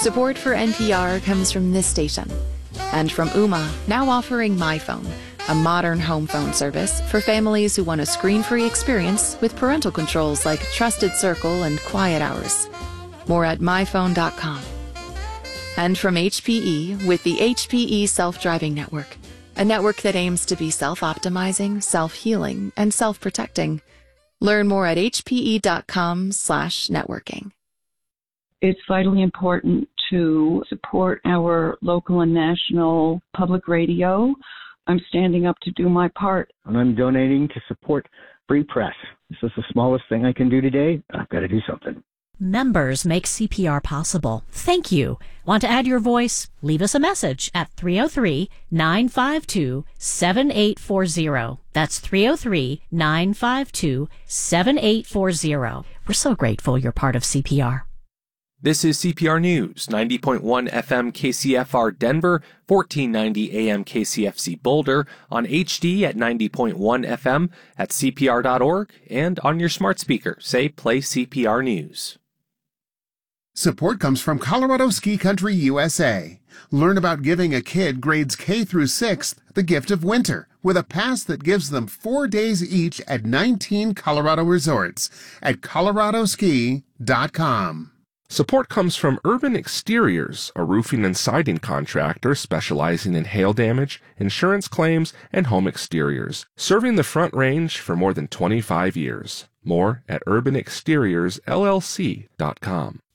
Support for NPR comes from this station and from Ooma, now offering MyPhone, a modern home phone service for families who want a screen-free experience with parental controls like Trusted Circle and Quiet Hours. More at myphone.com. And from HPE with the HPE Self-Driving Network, a network that aims to be self-optimizing, self-healing, and self-protecting. Learn more at hpe.com/networking. It's vitally important to support our local and national public radio. I'm standing up to do my part. And I'm donating to support free press. This is the smallest thing I can do today. I've got to do something. Members make CPR possible. Thank you. Want to add your voice? Leave us a message at 303-952-7840. That's 303-952-7840. We're so grateful you're part of CPR. This is CPR News, 90.1 FM KCFR Denver, 1490 AM KCFC Boulder, on HD at 90.1 FM, at CPR.org, and on your smart speaker. Say, play CPR News. Support comes from Colorado Ski Country USA. Learn about giving a kid grades K through 6th the gift of winter with a pass that gives them 4 days each at 19 Colorado resorts at coloradoski.com. Support comes from Urban Exteriors, a roofing and siding contractor specializing in hail damage, insurance claims, and home exteriors, serving the Front Range for more than 25 years. More at urbanexteriorsllc.com.